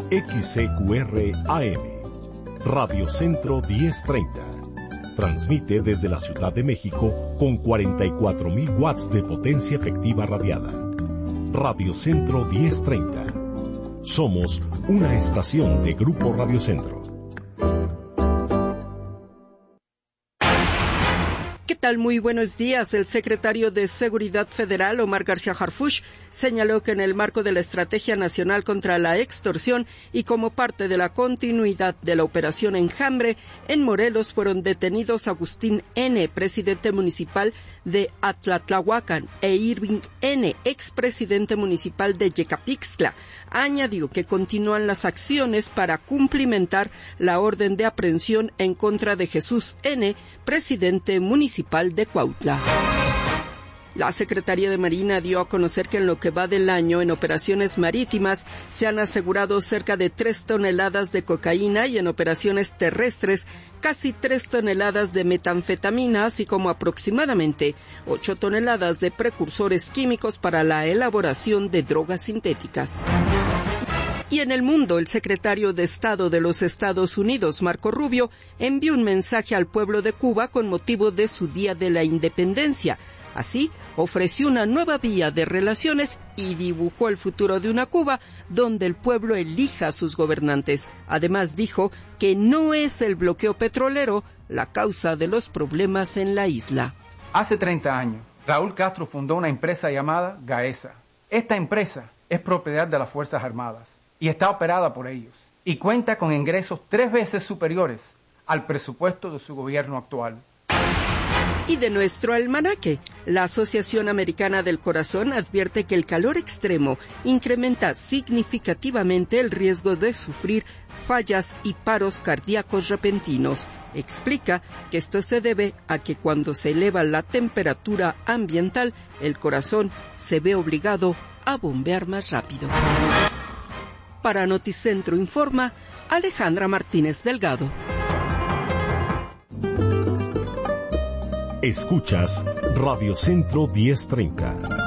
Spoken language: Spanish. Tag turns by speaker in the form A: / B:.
A: XCQR AM, Radio Centro 1030. Transmite desde la Ciudad de México con 44.000 watts de potencia efectiva radiada. Radio Centro 1030. Somos una estación de Grupo Radio Centro.
B: ¿Qué tal? Muy buenos días. El secretario de Seguridad Federal, Omar García Harfuch, señaló que en el marco de la Estrategia Nacional contra la Extorsión y como parte de la continuidad de la Operación Enjambre, en Morelos fueron detenidos Agustín N., presidente municipal de Atlatlahuacan, e Irving N., expresidente municipal de Yecapixtla. Añadió que continúan las acciones para cumplimentar la orden de aprehensión en contra de Jesús N., presidente municipal de Cuautla. La Secretaría de Marina dio a conocer que en lo que va del año en operaciones marítimas se han asegurado cerca de 3 toneladas de cocaína y en operaciones terrestres casi 3 toneladas de metanfetamina, así como aproximadamente 8 toneladas de precursores químicos para la elaboración de drogas sintéticas. Y en el mundo, el secretario de Estado de los Estados Unidos, Marco Rubio, envió un mensaje al pueblo de Cuba con motivo de su Día de la Independencia. Así, ofreció una nueva vía de relaciones y dibujó el futuro de una Cuba donde el pueblo elija a sus gobernantes. Además, dijo que no es el bloqueo petrolero la causa de los problemas en la isla.
C: Hace 30 años, Raúl Castro fundó una empresa llamada Gaesa. Esta empresa es propiedad de las Fuerzas Armadas y está operada por ellos, y cuenta con ingresos 3 veces superiores al presupuesto de su gobierno actual.
B: Y de nuestro almanaque, la Asociación Americana del Corazón advierte que el calor extremo incrementa significativamente el riesgo de sufrir fallas y paros cardíacos repentinos. Explica que esto se debe a que cuando se eleva la temperatura ambiental, el corazón se ve obligado a bombear más rápido. Para Noticentro informa Alejandra Martínez Delgado.
A: Escuchas Radio Centro 1030.